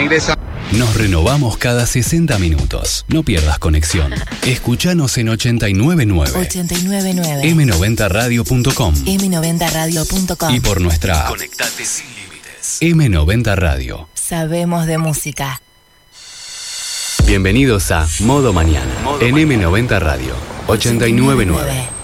inglesa. Nos renovamos cada 60 minutos. No pierdas conexión. Escuchanos en 899. 899. M90radio.com. M90radio.com. Y por nuestra app. Conectate sin límites. M90 Radio. Sabemos de música. Bienvenidos a Modo Mañana en M90 Radio 899.